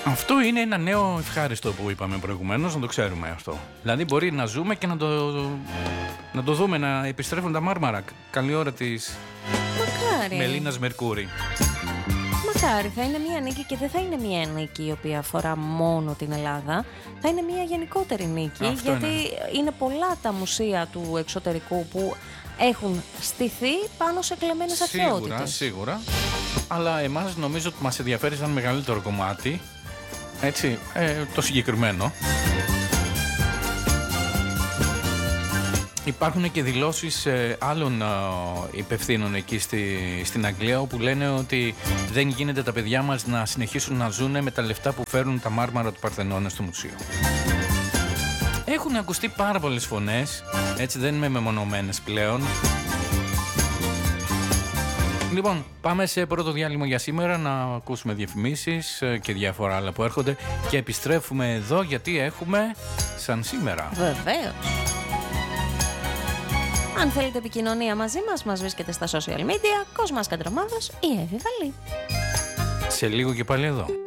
Αυτό είναι ένα νέο ευχάριστο που είπαμε προηγουμένως, να το ξέρουμε αυτό. Δηλαδή μπορεί να ζούμε και να το δούμε να επιστρέφουν τα Μάρμαρα. Καλή ώρα της Μελίνας Μερκούρη. Μακάρι, θα είναι μια νίκη και δεν θα είναι μια νίκη η οποία αφορά μόνο την Ελλάδα. Θα είναι μια γενικότερη νίκη, αυτό γιατί είναι πολλά τα μουσεία του εξωτερικού που έχουν στηθεί πάνω σε κλεμμένες αρχαιότητες. Σίγουρα. Αλλά εμάς νομίζω ότι μας ενδιαφέρει σαν μεγαλύτερο κομμάτι, έτσι, το συγκεκριμένο. Υπάρχουν και δηλώσεις άλλων υπευθύνων εκεί στην Αγγλία, όπου λένε ότι δεν γίνεται τα παιδιά μας να συνεχίσουν να ζουν με τα λεφτά που φέρνουν τα Μάρμαρα του Παρθενώνα στο μουσείο. Έχουν ακουστεί πάρα πολλές φωνές, έτσι δεν είμαι μεμονωμένες πλέον. Λοιπόν, πάμε σε πρώτο διάλειμμα για σήμερα να ακούσουμε διαφημίσεις και διάφορα άλλα που έρχονται και επιστρέφουμε εδώ γιατί έχουμε σαν σήμερα. Βεβαίως. Αν θέλετε επικοινωνία μαζί μας βρίσκεται στα social media, Κοσμάς Καντρομάδος ή Εύη Βαλή. Σε λίγο και πάλι εδώ.